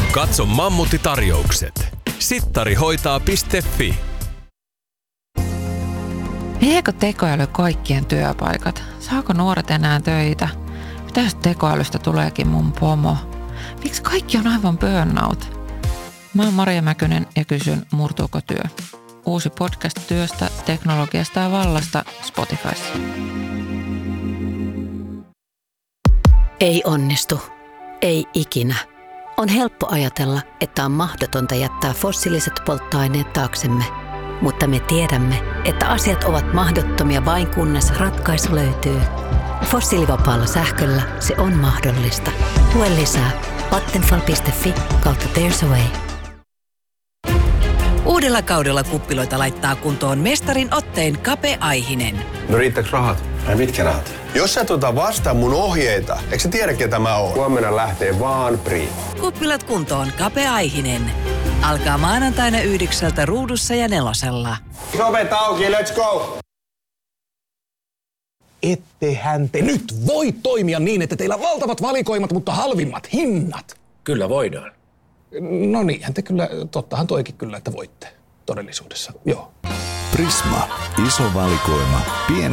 Katso Mammutti-tarjoukset. Sittarihoitaa.fi. Viekö tekoäly kaikkien työpaikat? Saako nuoret enää töitä? Mitä jos tekoälystä tuleekin mun pomo? Miksi kaikki on aivan burnout? Mä oon Maria Mäkynen ja kysyn, murtuuko työ? Uusi podcast työstä, teknologiasta ja vallasta Spotifyssa. Ei onnistu. Ei ikinä. On helppo ajatella, että on mahdotonta jättää fossiiliset polttoaineet taaksemme. Mutta me tiedämme, että asiat ovat mahdottomia vain kunnes ratkaisu löytyy. Fossiilivapaalla sähköllä se on mahdollista. Lue lisää vattenfall.fi/there's a way. Uudella kaudella kuppiloita laittaa kuntoon mestarin otteen Kape Aihinen. No riittääkö rahat? Ai mitkä rahat? Jos sä vastaan mun ohjeita, eikö sä tiedä ketä mä oon? Huomenna lähtee vaan Priima. Kuppilat kuntoon Kape Aihinen. Alkaa maanantaina 9 Ruudussa ja 4. Ovet auki, let's go! Ettehän te nyt voi toimia niin, että teillä on valtavat valikoimat, mutta halvimmat hinnat. Kyllä voidaan. No niinhän te kyllä, tottahan toikin kyllä, että voitte todellisuudessa, joo. Prisma. Iso valikoima. Pieni